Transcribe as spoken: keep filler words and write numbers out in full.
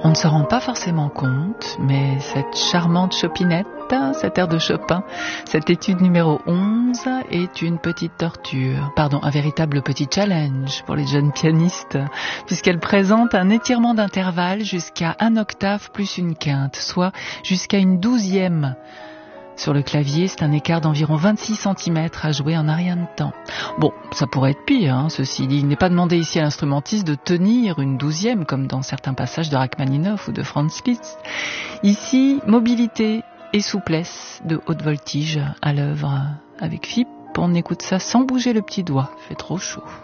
On ne se rend pas forcément compte, mais cette charmante Chopinette, cet air de Chopin, cette étude numéro onze est une petite torture, pardon, un véritable petit challenge pour les jeunes pianistes, puisqu'elle présente un étirement d'intervalle jusqu'à un octave plus une quinte, soit jusqu'à une douzième. Sur le clavier, c'est un écart d'environ vingt-six centimètres à jouer en un rien de temps. Bon, ça pourrait être pire, hein, ceci dit. Il n'est pas demandé ici à l'instrumentiste de tenir une douzième, comme dans certains passages de Rachmaninoff ou de Franz Liszt. Ici, mobilité et souplesse de haute voltige à l'œuvre. Avec F I P, on écoute ça sans bouger le petit doigt. Il fait trop chaud.